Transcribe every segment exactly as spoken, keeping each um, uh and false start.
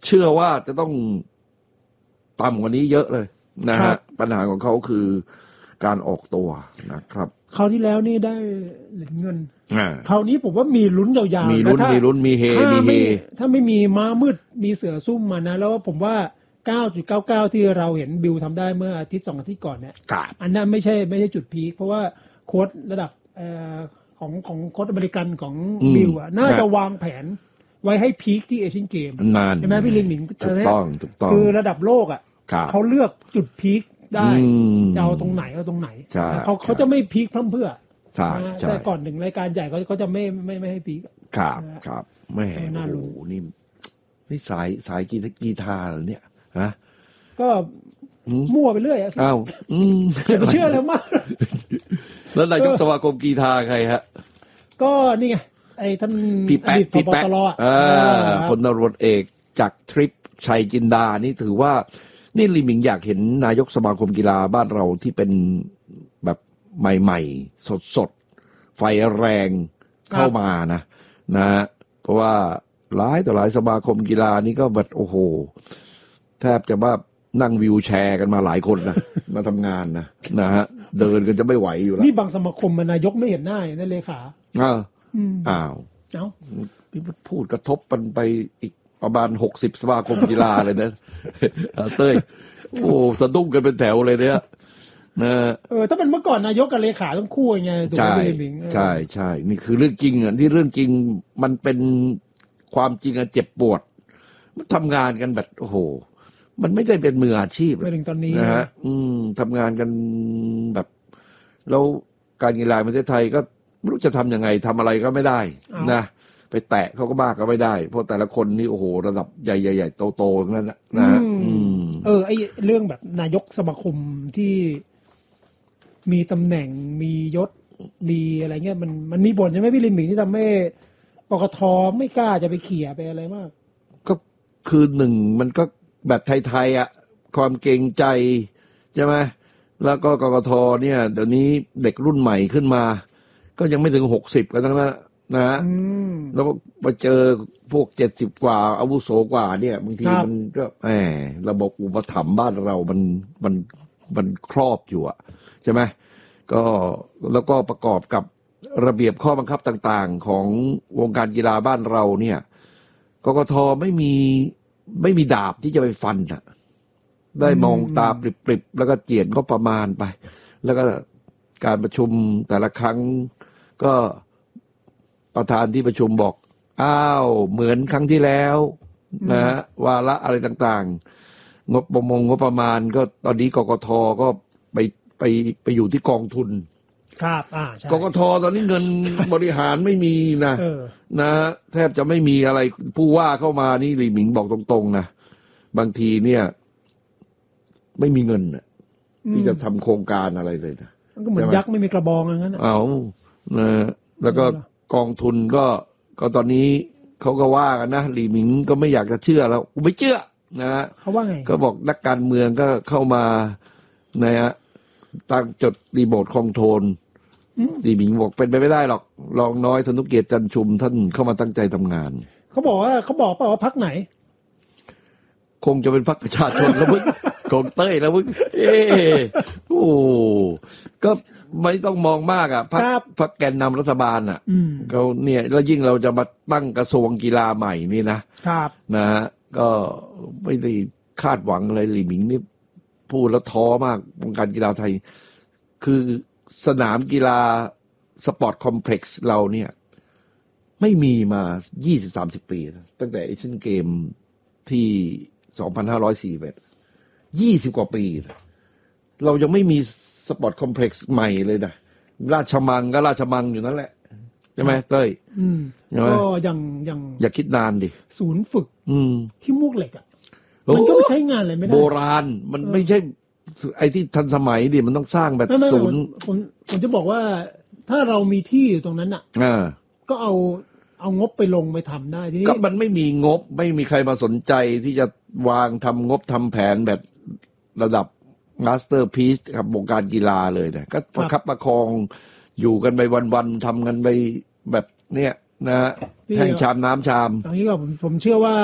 เชื่อว่าจะต้องต่ำกว่านี้เยอะเลยนะฮะปัญหาของเขาคือการออกตัวนะครับคราวที่แล้วนี่ได้เหรียญเงินอ่าคราวนี้ผมว่ามีลุ้นยาวๆมีลุ้นมีลุ้นมีเฮมีเฮถ้าไม่มีม้ามืดมีเสือซุ่มมานะแล้วผมว่า เก้าจุดเก้าเก้า ที่เราเห็นบิลทำได้เมื่ออาทิตย์สองอาทิตย์ก่อนเนี่ยอันนั้นไม่ใช่ไม่ใช่จุดพีคเพราะว่าโค้ชระดับเอ่อของของโค้ชอเมริกันของบิลอ่ะน่าจะวางแผนไว้ให้พีคที่เอเชียนเกมใช่ไหมพี่ลิงหมิงถูกต้องถูกต้องคือระดับโลกอ่ะเขาเลือกจุดพีคได้จะเอาตรงไหนเอาตรงไหนเขาเขาจะไม่พีคเพิ่มเพื่อแต่ก่อนหนึ่งรายการใหญ่เขาเขาจะไม่ไม่ไม่ให้พีคครับครับแม่น่ารู้นี่นี่สายสายกีตาร์เหรอเนี่ยฮะก็มั่วไปเรื่อยอ่ะอ้าวอย่าไปเชื่อเลยมากแล้วนายกสมาคมกีฬาใครฮะก็นี่ไงไอ้ท่านพี่แป๊ะพี่แป๊ะพลตำรวจเอกจากทริปชัยจินดานี่ถือว่านี่ลิมิงอยากเห็นนายกสมาคมกีฬาบ้านเราที่เป็นแบบใหม่ๆสดๆไฟแรงเข้ามานะนะเพราะว่าหลายต่อหลายสมาคมกีฬานี่ก็แบบโอ้โหแทบจะว่านั่งวิวแชร์กันมาหลายคนนะ มาทำงานนะนะฮะเดินกันจะไม่ไหวอยู่แล้วนี่บางสมาคมนายกไม่เห็นหน้านั่นเลขาอ้าวอ้าวเอ้าพี่พูดกระทบกันไปอีกประมาณหกสิบสมาคมกีฬาเลยนะเต้ยโอ้สะดุ้งกันเป็นแถวเลยเนี่ยนะเออถ้าเป็นเมื่อก่อนนายกกับเลขาต้องคู่ไงใช่ใช่ใช่นี่คือเรื่องจริงอ่ะที่เรื่องจริงมันเป็นความจริงอ่ะเจ็บปวดมันทำงานกันแบบโอ้โหมันไม่ได้เป็นมืออาชีพไปถึงตอนนี้นะฮะอืมทำงานกันแบบแล้วการกีฬาประเทศไทยก็ไม่รู้จะทำยังไงทำอะไรก็ไม่ได้นะไปแตะเขาก็บ้าก็ไม่ได้เพราะแต่ละคนนี่โอ้โหระดับใหญ่ๆๆโตๆทั้งนั้นนะเออไอเรื่องแบบนายกสมาคมที่มีตำแหน่งมียศมีอะไรเงี้ยมันมันมีบ่นใช่ไหมพี่ลิมหมิงที่ทำให้ปกทไม่กล้าจะไปเขี่ยไปอะไรมากก็คือหนึ่งมันก็แบบไทยๆอ่ะความเกรงใจใช่ไหมแล้วก็กกทเนี่ยเดี๋ยวนี้เด็กรุ่นใหม่ขึ้นมาก็ยังไม่ถึงหกสิบกันทั้งนั้นนะแล้วมาเจอพวกเจ็ดสิบกว่าอาวุโสกว่าเนี่ยบางทีมันก็แหมระบบอุปถัมภ์บ้านเรามันมันมันครอบอยู่อ่ะใช่ไหมก็แล้วก็ประกอบกับระเบียบข้อบังคับต่างๆของวงการกีฬาบ้านเราเนี่ยกกทไม่มีไม่มีดาบที่จะไปฟันอ่ะได้มองตาปริบๆแล้วก็เจียดก็ประมาณไปแล้วก็การประชุมแต่ละครั้งก็ประธานที่ประชุมบอกอ้าวเหมือนครั้งที่แล้วนะวาระอะไรต่างๆงบประมงงบประมาณก็ตอนนี้กกทก็ไปไปไปอยู่ที่กองทุนครับอ่าใช่กกทตอนนี้เงินบริหารไม่มีนะนะแทบจะไม่มีอะไรผู้ว่าเข้ามานี่หลีหมิงบอกตรงๆนะบางทีเนี่ยไม่มีเงินน่ะที่จะทำโครงการอะไรเลยนะมันก็เหมือนยักษ์ไม่มีกระบองอย่างนั้นเอานะแล้วก็กองทุนก็ก็ตอนนี้เขาก็ว่ากันนะหลีหมิงก็ไม่อยากจะเชื่อแล้วกูไม่เชื่อนะเขาว่าไงก็บอกนักการเมืองก็เข้ามานะฮะตั้งจดรีโมทคอนโทรลหลีหมิงบอกเป็นไปไม่ได้หรอกรองน้อยธนุเกียรติจันชุมท่านเข้ามาตั้งใจทำงานเขาบอกว่าเขาบอกเปล่าว่าพรรคไหนคงจะเป็นพรรคประชาชนแล้วมึงคงเต้ยแล้วมึงเออโอ้ก็ไม่ต้องมองมากอ่ะพรรคพรรคแกนนำรัฐบาลอ่ะเขาเนี่ยแล้วยิ่งเราจะมาตั้งกระทรวงกีฬาใหม่นี่นะครับนะฮะก็ไม่ได้คาดหวังอะไรหลีหมิงนี่พูดแล้วท้อมากวงการกีฬาไทยคือสนามกีฬาสปอร์ตคอมเพล็กซ์เราเนี่ยไม่มีมา ยี่สิบถึงสามสิบ ปีตั้งแต่เอเชียนเกมที่สองพันห้าร้อยสี่สิบเอ็ด ยี่สิบกว่าปีเรายังไม่มีสปอร์ตคอมเพล็กซ์ใหม่เลยนะราชมังก็ราชมังอยู่นั่นแหละใช่ไหมเต้ยก็ยังยังอย่าคิดนานดิศูนย์ฝึกที่มุกเหล็กอ่ะมันก็ไม่ใช้งานอะไรไม่ได้โบราณมันไม่ใช่ไอ้ที่ทันสมัยดิมันต้องสร้างแบบศูนย์ผมผมจะบอกว่าถ้าเรามีที่อยู่ตรงนั้นอ่ะก็เอาเอางบไปลงไปทำได้ทีนี้ก็มันไม่มีงบไม่มีใครมาสนใจที่จะวางทำงบทำแผนแบบระดับมาสเตอร์พีซกับวงการกีฬาเลยนะก็ประคับประคองอยู่กันไปวันๆทำกันไปแบบเนี้ยนะแห้งชามน้ำชามอย่างนี้ก็ผมผมเชื่อว่า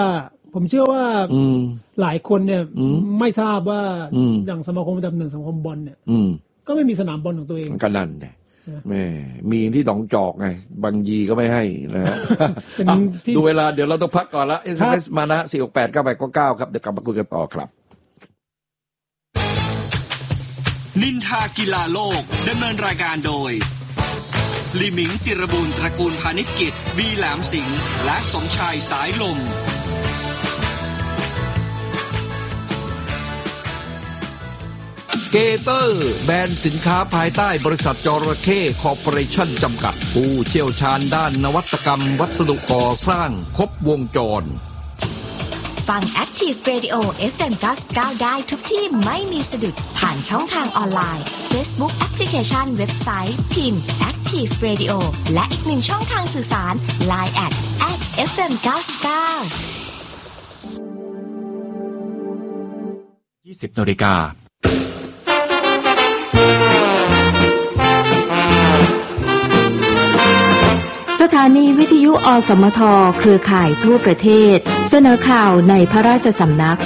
ผมเชื่อว่าหลายคนเนี่ยไม่ทราบว่าอย่างสมาคมอันดับหนึ่งสมาคมบอลเนี่ยก็ไม่มีสนามบอลของตัวเองก็นั่นไงแม่มีที่หนองจอกไงบางยีก็ไม่ให้นะฮะ ดูเวลาเดี๋ยวเราต้องพักก่อนละ เอส เอ็ม เอส มานะสี่ หก แปด เก้า แปด เก้า ครับเดี๋ยวกลับมาคุยกันต่อครับนินทากีฬาโลกดำเนินรายการโดยลิมิงจิรบูรณ์ตระกูลพาณิชกิจบีแหลมสิงห์และสมชายสายลมเกเตอร์แบรนด์สินค้าภายใต้บริษัทจระเข้คอร์ปอเรชั่นจำกัดผู้เชี่ยวชาญด้านนวัตกรรมวัสดุก่อสร้างครบวงจรฟัง Active Radio เอฟ เอ็ม เก้าสิบเก้า ได้ทุกที่ไม่มีสะดุดผ่านช่องทางออนไลน์ Facebook แอปพลิเคชันเว็บไซต์พิมพ์ Active Radio และอีกหนึ่งช่องทางสื่อสาร ไลน์ แอท แอท เอฟ เอ็ม เก้าสิบเก้ายี่สิบนาฬิกาสถานีวิทยุอสมทเครือข่ายทั่วประเทศเสนอข่าวในพระราชสำนัก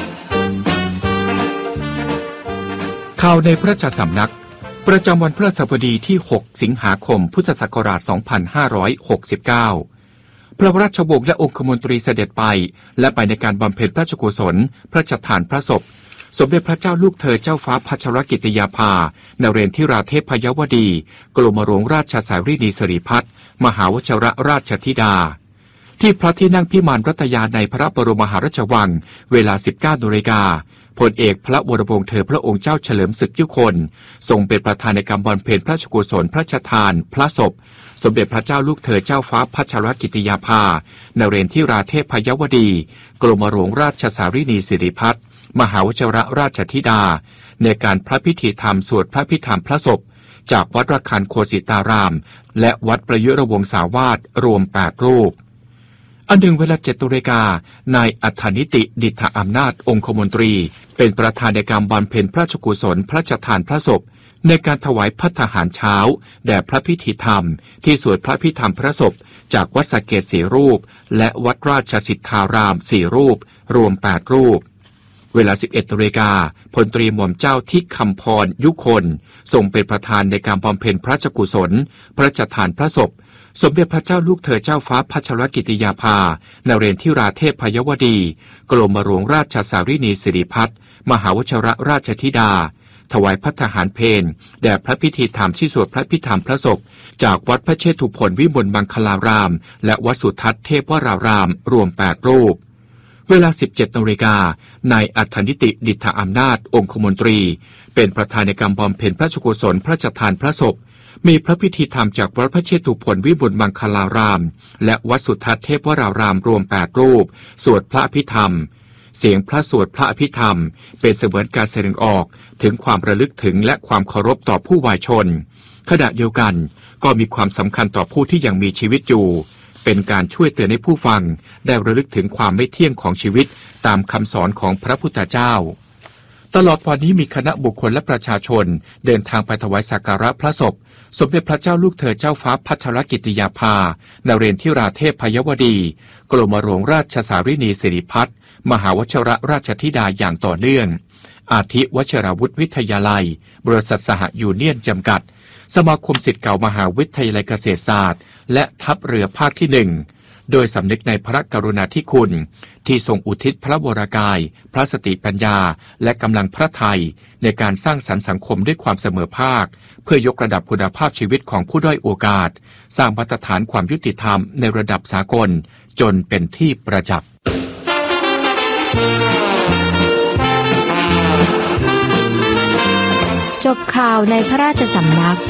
ข่าวในพระราชสำนักประจำวันพฤหัสบดีที่หกสิงหาคมพุทธศักราชสองพันห้าร้อยหกสิบเก้าพระราชวงศ์และองคมนตรีเสด็จไปและไปในการบำเพ็ญพระราชกุศลพระราชทานพระศพสมเด็จพระเจ้าลูกเธอเจ้าฟ้าพัชรกิติยาภานเรนทิราเทพยวดีกรมหลวงราชสารีนีสิริพัฒน์มหาวชิรราชธิดาที่พระที่นั่งพิมานรัตยาในพระบรมมหาราชวังเวลา สิบเก้านาฬิกาพลเอกพระวรวงศ์เธอพระองค์เจ้าเฉลิมศึกยุคนทรงเป็นประธานในการบำเพ็ญพระราชกุศลพระราชทานพระศพสมเด็จพระเจ้าลูกเธอเจ้าฟ้าพัชรกิติยาภานเรนทิราเทพยวดีกรมหลวงราชสารีนีสิริพัฒน์มหาวชิรราชธิดาในการพระพิธีธรรมสวดพระพิธรรมพระศพจากวัดระฆังโคสิตารามและวัดประยุรวงศาวาสรวมแปดรูปอันหนึ่งเวลาเจ็ดนาฬิกานายอัฏฐนิติดิษฐอำนาจองคมนตรีเป็นประธานในการบำเพ็ญพระราชกุศลพระราชทานพระศพในการถวายภัตตาหารเช้าแด่พระพิธีธรรมที่สวดพระพิธรรมพระศพจากวัดสะเกษสี่รูปและวัดราชสิทธารามสี่รูปรวมแปดรูปเวลา สิบเอ็ดนาฬิกาพลตรีหม่อมเจ้าทิคำพรยุคนทรงเป็นประธานในการบำเพ็ญพระราชกุศลพระราชทานพระศพสมเด็จพระเจ้าลูกเธอเจ้าฟ้าพัชรกิติยาภานเรนทิราเทพยวดีกรมหลวงราชสารีนีสิริพัฒน์มหาวชิรราชธิดาถวายภัตตาหารเพลแด่พระพิธีธรรมที่สวดพระพิธรรมพระศพจากวัดพระเชตุพนวิมลมังคลารามและวัดสุทัศน์เทพวรารามรวมแปดรูปเวลา สิบเจ็ดนาฬิกานายอัฏฐนิติดิษฐอำนาจองคมนตรีเป็นประธานในการบำเพ็ญพระราชกุศลพระราชทานพระศพมีพระพิธีธรรมจากวัดพระเชตุพนวิมลมังคลารามและวัดสุทัศน์เทพวรารามรวมแปดรูปสวดพระอภิธรรมเสียงพระสวดพระอภิธรรมเป็นเสมือนการแสดงออกถึงความระลึกถึงและความเคารพต่อผู้วายชนขณะเดียวกันก็มีความสำคัญต่อผู้ที่ยังมีชีวิตอยู่เป็นการช่วยเตือนให้ผู้ฟังได้ระลึกถึงความไม่เที่ยงของชีวิตตามคำสอนของพระพุทธเจ้าตลอดวันนี้มีคณะบุคคลและประชาชนเดินทางไปถวายสักการะพระศพสมเด็จพระเจ้าลูกเธอเจ้าฟ้าพัชรกิติยาภานเรนทิราเทพยวดีกรมหลวงราชสารีนีสิริพัฒน์มหาวชิรราชธิดาอย่างต่อเนื่องอาทิวชิราวุธวิทยาลัยบริษัทสหยูเนียนจำกัดสมาคมศิษย์เก่ามหาวิทยาลัยเกษตรศาสตร์และทัพเรือภาคที่หนึ่งโดยสำนึกในพระกรุณาธิคุณที่ทรงอุทิศพระวรกายพระสติปัญญาและกำลังพระทัยในการสร้างสรรค์สังคมด้วยความเสมอภาคเพื่อยกระดับคุณภาพชีวิตของผู้ด้อยโอกาสสร้างมาตรฐานความยุติธรรมในระดับสากลจนเป็นที่ประจักษ์จบข่าวในพระราชสำนัก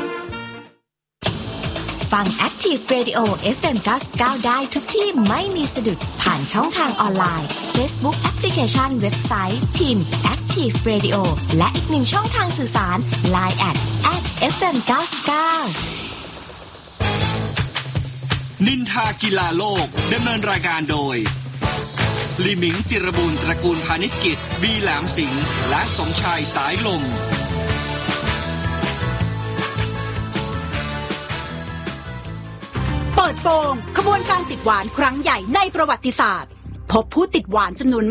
ฟัง Active Radio เอฟ เอ็ม เก้าสิบเก้า ได้ทุกที่ไม่มีสะดุดผ่านช่องทางออนไลน์ Facebook แอปพลิเคชันเว็บไซต์พิมพ์ Active Radio และอีกหนึ่งช่องทางสื่อสาร ไลน์ แอท แอท เอฟ เอ็ม เก้าสิบเก้านินทากีฬาโลกดำเนินรายการโดยลิมิงจิรบูรณ์ตระกูลพาณิชกิจบีแหลมสิงห์และสมชายสายลมเปิดโปงขบวนการติดหวานครั้งใหญ่ในประวัติศาสตร์พบผู้ติดหวานจำนวน